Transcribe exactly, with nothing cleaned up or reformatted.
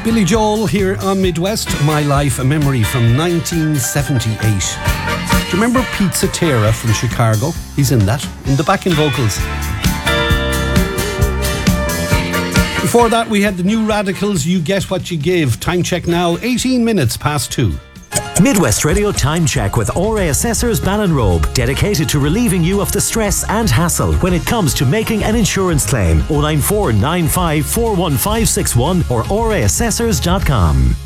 Billy Joel here on Midwest, My Life, a memory from nineteen seventy-eight. Do you remember Pete Cetera from Chicago? He's in that, in the backing vocals. Before that, we had the New Radicals, You Get What You Give. Time check now, eighteen minutes past two. Midwest Radio Time Check with O R A Assessors Ballinrobe, dedicated to relieving you of the stress and hassle when it comes to making an insurance claim. oh nine four nine five four one five six one or O R A assessors dot com.